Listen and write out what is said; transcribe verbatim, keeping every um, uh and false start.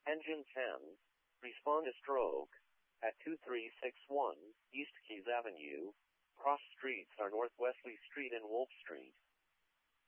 Engine ten, respond to stroke at two three six one East Keys Avenue. Cross streets are North Wesley Street and Wolf Street.